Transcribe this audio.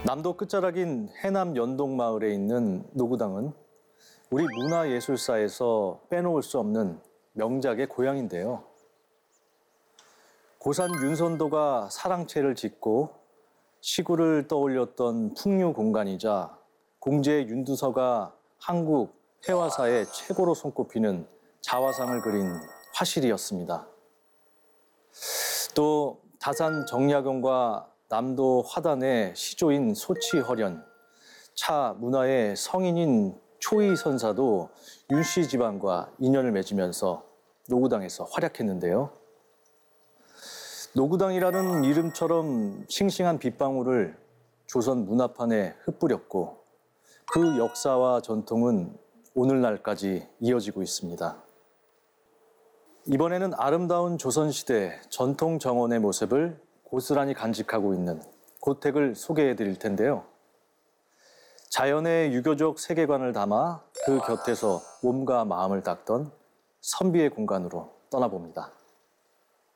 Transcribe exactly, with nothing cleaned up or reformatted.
남도 끝자락인 해남 연동마을에 있는 노구당은 우리 문화예술사에서 빼놓을 수 없는 명작의 고향인데요. 고산 윤선도가 사랑채를 짓고 시구를 떠올렸던 풍류 공간이자 공제 윤두서가 한국 회화사의 최고로 손꼽히는 자화상을 그린 화실이었습니다. 또 다산 정약용과 남도 화단의 시조인 소치허련, 차 문화의 성인인 초이선사도 윤씨 집안과 인연을 맺으면서 노구당에서 활약했는데요. 노구당이라는 이름처럼 싱싱한 빗방울을 조선 문화판에 흩뿌렸고 그 역사와 전통은 오늘날까지 이어지고 있습니다. 이번에는 아름다운 조선시대 전통 정원의 모습을 고스란히 간직하고 있는 고택을 소개해 드릴 텐데요. 자연의 유교적 세계관을 담아 그 곁에서 몸과 마음을 닦던 선비의 공간으로 떠나봅니다.